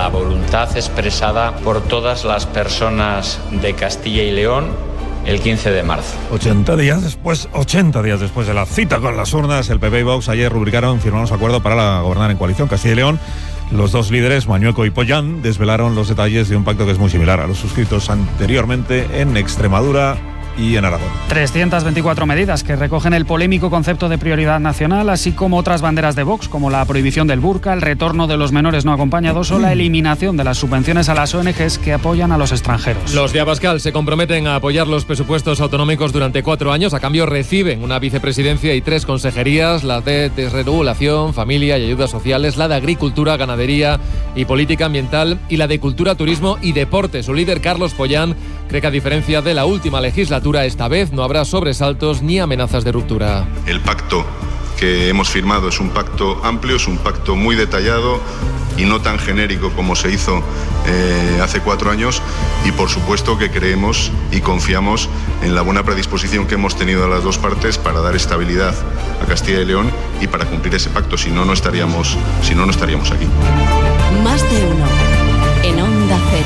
voluntad expresada por todas las personas de Castilla y León el 15 de marzo. 80 días después de la cita con las urnas, el PP y Vox ayer firmaron su acuerdo para gobernar en coalición. Castilla y León, los dos líderes, Mañueco y Pollán, desvelaron los detalles de un pacto que es muy similar a los suscritos anteriormente en Extremadura y en Aragón. 324 medidas que recogen el polémico concepto de prioridad nacional, así como otras banderas de Vox, como la prohibición del burka, el retorno de los menores no acompañados o la eliminación de las subvenciones a las ONGs que apoyan a los extranjeros. Los de Abascal se comprometen a apoyar los presupuestos autonómicos durante 4 años. A cambio reciben una vicepresidencia y 3 consejerías, la de desregulación, familia y ayudas sociales, la de agricultura, ganadería y política ambiental y la de cultura, turismo y deporte. Su líder, Carlos Pollán, cree que a diferencia de la última legislatura, esta vez no habrá sobresaltos ni amenazas de ruptura. El pacto que hemos firmado es un pacto amplio, es un pacto muy detallado y no tan genérico como se hizo hace 4 años, y por supuesto que creemos y confiamos en la buena predisposición que hemos tenido a las dos partes para dar estabilidad a Castilla y León y para cumplir ese pacto. Si no, no estaríamos aquí. Más de uno en Onda Cero.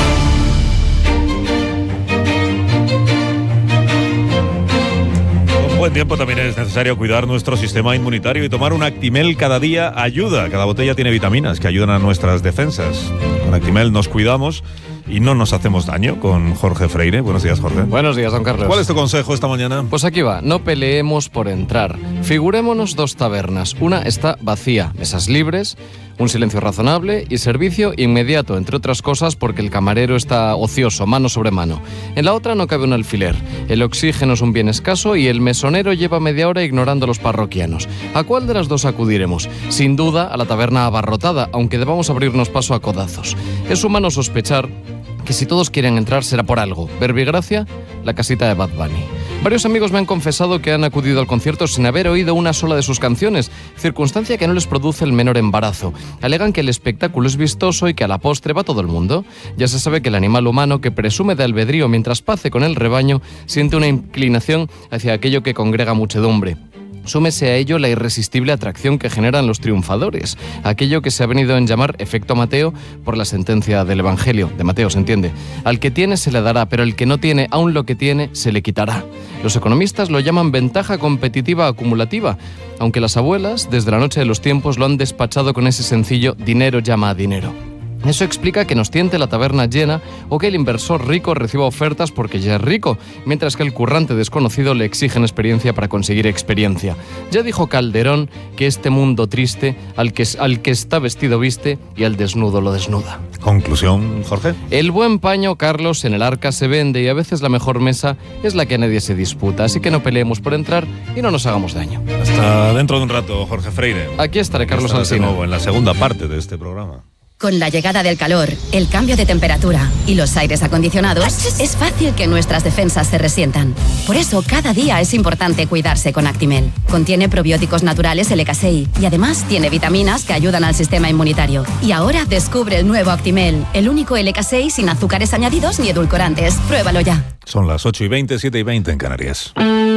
Buen tiempo también es necesario cuidar nuestro sistema inmunitario y tomar un Actimel cada día ayuda. Cada botella tiene vitaminas que ayudan a nuestras defensas. Con Actimel nos cuidamos y no nos hacemos daño. Con Jorge Freire. Buenos días, Jorge. Buenos días, don Carlos. ¿Cuál es tu consejo esta mañana? Pues aquí va, no peleemos por entrar. Figurémonos 2 tabernas. Una está vacía, mesas libres, un silencio razonable y servicio inmediato, entre otras cosas porque el camarero está ocioso, mano sobre mano. En la otra no cabe un alfiler. El oxígeno es un bien escaso y el mesonero lleva media hora ignorando a los parroquianos. ¿A cuál de las 2 acudiremos? Sin duda a la taberna abarrotada, aunque debamos abrirnos paso a codazos. Es humano sospechar que si todos quieren entrar será por algo. Verbigracia, la casita de Bad Bunny. Varios amigos me han confesado que han acudido al concierto sin haber oído una sola de sus canciones, circunstancia que no les produce el menor embarazo. Alegan que el espectáculo es vistoso y que a la postre va todo el mundo. Ya se sabe que el animal humano, que presume de albedrío mientras pace con el rebaño, siente una inclinación hacia aquello que congrega muchedumbre. Súmese a ello la irresistible atracción que generan los triunfadores, aquello que se ha venido en llamar efecto Mateo por la sentencia del Evangelio, de Mateo, se entiende. Al que tiene se le dará, pero el que no tiene, aun lo que tiene, se le quitará. Los economistas lo llaman ventaja competitiva acumulativa, aunque las abuelas, desde la noche de los tiempos, lo han despachado con ese sencillo dinero llama a dinero. Eso explica que nos tiente la taberna llena o que el inversor rico reciba ofertas porque ya es rico, mientras que el currante desconocido le exigen experiencia para conseguir experiencia. Ya dijo Calderón que este mundo triste al que está vestido viste y al desnudo lo desnuda. Conclusión, Jorge. El buen paño, Carlos, en el arca se vende y a veces la mejor mesa es la que nadie se disputa, así que no peleemos por entrar y no nos hagamos daño. Hasta dentro de un rato, Jorge Freire. Aquí estaré, Carlos Alsina. De nuevo en la segunda parte de este programa. Con la llegada del calor, el cambio de temperatura y los aires acondicionados, es fácil que nuestras defensas se resientan. Por eso, cada día es importante cuidarse con Actimel. Contiene probióticos naturales LK6 y además tiene vitaminas que ayudan al sistema inmunitario. Y ahora descubre el nuevo Actimel, el único LK6 sin azúcares añadidos ni edulcorantes. Pruébalo ya. Son las 8:20, 7:20 en Canarias.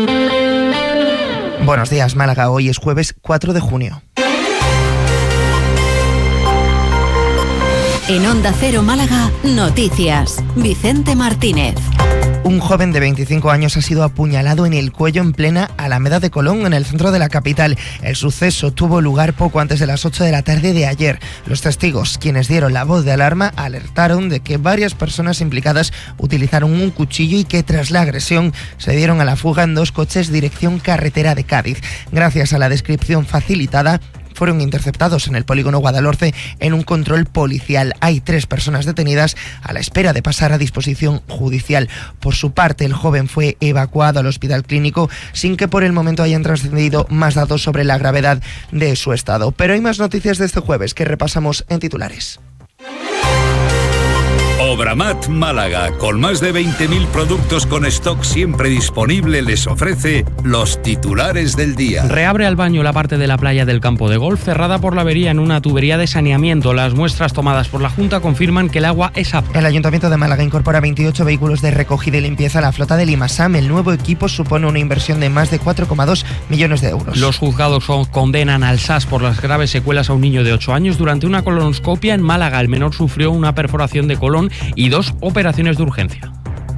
Buenos días, Málaga. Hoy es jueves 4 de junio. En Onda Cero Málaga, noticias. Vicente Martínez. Un joven de 25 años ha sido apuñalado en el cuello en plena Alameda de Colón, en el centro de la capital. El suceso tuvo lugar poco antes de las 8 de la tarde de ayer. Los testigos, quienes dieron la voz de alarma, alertaron de que varias personas implicadas utilizaron un cuchillo y que tras la agresión se dieron a la fuga en 2 coches dirección carretera de Cádiz. Gracias a la descripción facilitada, fueron interceptados en el polígono Guadalhorce en un control policial. Hay 3 personas detenidas a la espera de pasar a disposición judicial. Por su parte, el joven fue evacuado al hospital clínico sin que por el momento hayan trascendido más datos sobre la gravedad de su estado. Pero hay más noticias de este jueves que repasamos en titulares. Obramat Málaga, con más de 20.000 productos con stock siempre disponible, les ofrece los titulares del día. Reabre al baño la parte de la playa del campo de golf cerrada por la avería en una tubería de saneamiento. Las muestras tomadas por la Junta confirman que el agua es apta. El Ayuntamiento de Málaga incorpora 28 vehículos de recogida y limpieza a la flota del Limasam. El nuevo equipo supone una inversión de más de 4,2 millones de euros. Los juzgados condenan al SAS por las graves secuelas a un niño de 8 años durante una colonoscopia en Málaga. El menor sufrió una perforación de colon y 2 operaciones de urgencia.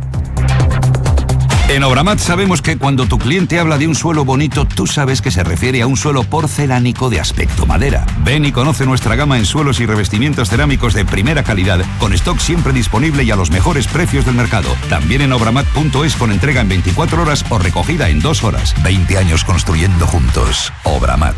En Obramat sabemos que cuando tu cliente habla de un suelo bonito, tú sabes que se refiere a un suelo porcelánico de aspecto madera. Ven y conoce nuestra gama en suelos y revestimientos cerámicos de primera calidad, con stock siempre disponible y a los mejores precios del mercado. También en obramat.es, con entrega en 24 horas o recogida en 2 horas. 20 años construyendo juntos. Obramat.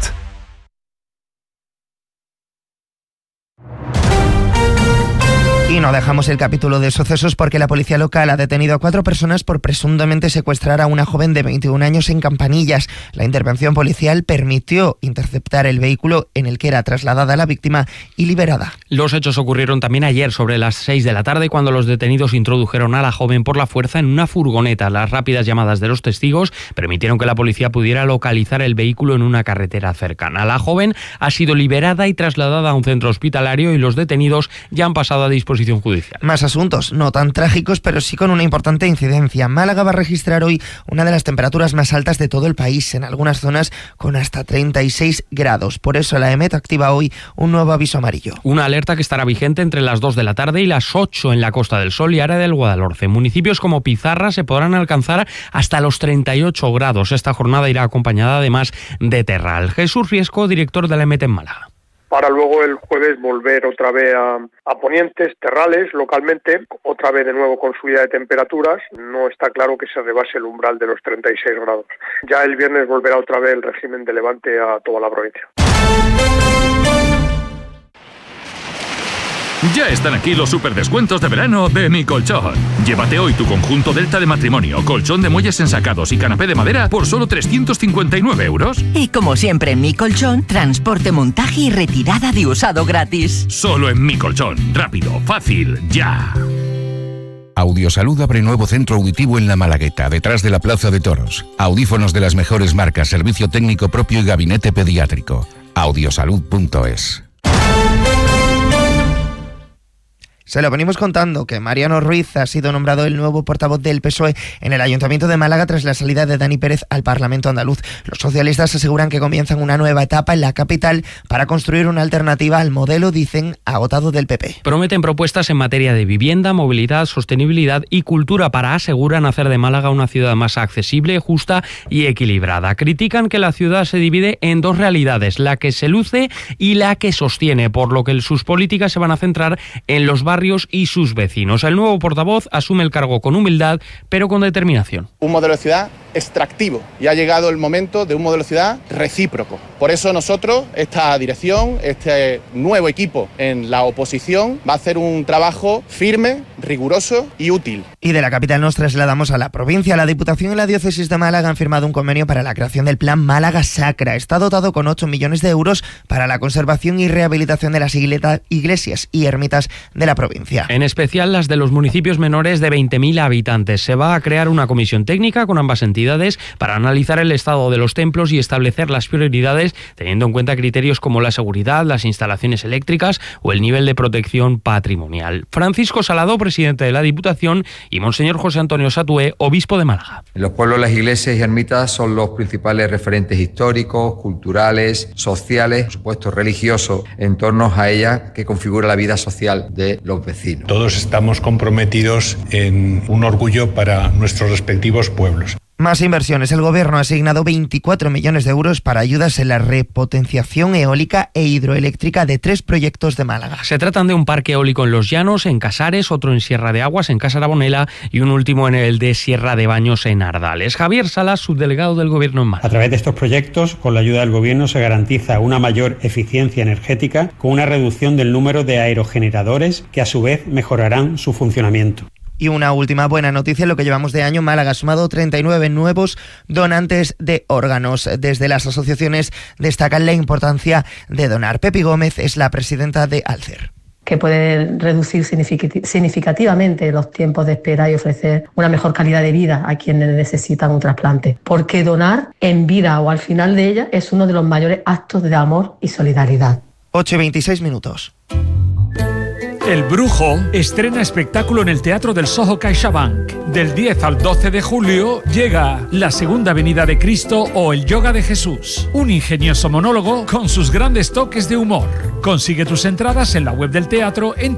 Y no dejamos el capítulo de sucesos porque la policía local ha detenido a 4 personas por presuntamente secuestrar a una joven de 21 años en Campanillas. La intervención policial permitió interceptar el vehículo en el que era trasladada la víctima y liberada. Los hechos ocurrieron también ayer sobre las 6 de la tarde cuando los detenidos introdujeron a la joven por la fuerza en una furgoneta. Las rápidas llamadas de los testigos permitieron que la policía pudiera localizar el vehículo en una carretera cercana. La joven ha sido liberada y trasladada a un centro hospitalario y los detenidos ya han pasado a disposición judicial. Más asuntos, no tan trágicos, pero sí con una importante incidencia. Málaga va a registrar hoy una de las temperaturas más altas de todo el país, en algunas zonas con hasta 36 grados. Por eso la EMET activa hoy un nuevo aviso amarillo. Una alerta que estará vigente entre las 2 de la tarde y las 8 en la Costa del Sol y área del Guadalhorce. Municipios como Pizarra se podrán alcanzar hasta los 38 grados. Esta jornada irá acompañada además de terral. Jesús Riesco, director de la EMET en Málaga. Para luego el jueves volver otra vez a ponientes, terrales, localmente, otra vez de nuevo con subida de temperaturas. No está claro que se rebase el umbral de los 36 grados. Ya el viernes volverá otra vez el régimen de levante a toda la provincia. Ya están aquí los superdescuentos de verano de Mi Colchón. Llévate hoy tu conjunto Delta de matrimonio, colchón de muelles ensacados y canapé de madera por solo 359 euros. Y como siempre en Mi Colchón, transporte, montaje y retirada de usado gratis. Solo en Mi Colchón. Rápido, fácil, ya. Audiosalud abre nuevo centro auditivo en La Malagueta, detrás de la Plaza de Toros. Audífonos de las mejores marcas, servicio técnico propio y gabinete pediátrico. Audiosalud.es. Se lo venimos contando que Mariano Ruiz ha sido nombrado el nuevo portavoz del PSOE en el Ayuntamiento de Málaga tras la salida de Dani Pérez al Parlamento andaluz. Los socialistas aseguran que comienzan una nueva etapa en la capital para construir una alternativa al modelo, dicen, agotado del PP. Prometen propuestas en materia de vivienda, movilidad, sostenibilidad y cultura para, aseguran, hacer de Málaga una ciudad más accesible, justa y equilibrada. Critican que la ciudad se divide en 2 realidades, la que se luce y la que sostiene, por lo que sus políticas se van a centrar en los barrios y sus vecinos. El nuevo portavoz asume el cargo con humildad, pero con determinación. Un modelo de ciudad extractivo y ha llegado el momento de un modelo de ciudad recíproco. Por eso nosotros, esta dirección, este nuevo equipo en la oposición, va a hacer un trabajo firme, riguroso y útil. Y de la capital nos trasladamos a la provincia. La Diputación y la Diócesis de Málaga han firmado un convenio para la creación del Plan Málaga Sacra. Está dotado con 8 millones de euros para la conservación y rehabilitación de las iglesias y ermitas de la provincia. En especial las de los municipios menores de 20.000 habitantes. Se va a crear una comisión técnica con ambas entidades para analizar el estado de los templos y establecer las prioridades teniendo en cuenta criterios como la seguridad, las instalaciones eléctricas o el nivel de protección patrimonial. Francisco Salado, presidente de la Diputación, y Monseñor José Antonio Satué, obispo de Málaga. En los pueblos, las iglesias y ermitas son los principales referentes históricos, culturales, sociales, por supuesto religiosos, en torno a ellas que configura la vida social de los vecinos. Todos estamos comprometidos en un orgullo para nuestros respectivos pueblos. Más inversiones. El Gobierno ha asignado 24 millones de euros para ayudas en la repotenciación eólica e hidroeléctrica de 3 proyectos de Málaga. Se tratan de un parque eólico en Los Llanos, en Casares, otro en Sierra de Aguas, en Casa Arabonela, y un último en el de Sierra de Baños, en Ardales. Javier Salas, subdelegado del Gobierno en Málaga. A través de estos proyectos, con la ayuda del Gobierno, se garantiza una mayor eficiencia energética con una reducción del número de aerogeneradores que a su vez mejorarán su funcionamiento. Y una última buena noticia, en lo que llevamos de año, Málaga ha sumado 39 nuevos donantes de órganos. Desde las asociaciones destacan la importancia de donar. Pepi Gómez es la presidenta de Alcer. que puede reducir significativamente los tiempos de espera y ofrecer una mejor calidad de vida a quienes necesitan un trasplante. Porque donar en vida o al final de ella es uno de los mayores actos de amor y solidaridad. 8:26 minutos. El Brujo estrena espectáculo en el Teatro del Soho CaixaBank. Del 10 al 12 de julio llega La Segunda Venida de Cristo o El Yoga de Jesús. Un ingenioso monólogo con sus grandes toques de humor. Consigue tus entradas en la web del teatro en